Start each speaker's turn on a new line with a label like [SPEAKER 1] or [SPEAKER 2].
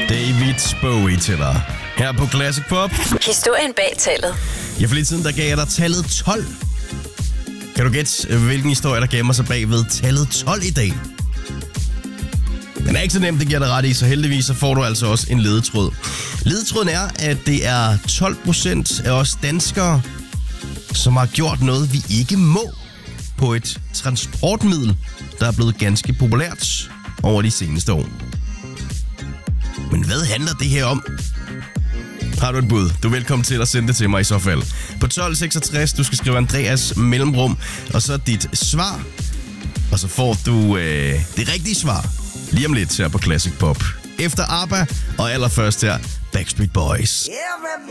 [SPEAKER 1] David Bowie til dig. Her på Classic Pop.
[SPEAKER 2] Historien bag tallet.
[SPEAKER 1] Ja, for lidt siden, der gav jeg dig tallet 12. Kan du gætte, hvilken historie, der gemmer sig bagved tallet 12 i dag? Den er ikke så nemt, det giver dig ret i, så heldigvis så får du altså også en ledetråd. Ledetråden er, at det er 12% af os danskere, som har gjort noget, vi ikke må på et transportmiddel, der er blevet ganske populært over de seneste år. Men hvad handler det her om? Har du et bud? Du er velkommen til at sende det til mig i så fald. På 1266, du skal skrive Andreas mellemrum, og så dit svar. Og så får du det rigtige svar lige om lidt her på Classic Pop. Efter ABBA, og allerførst her Backstreet Boys.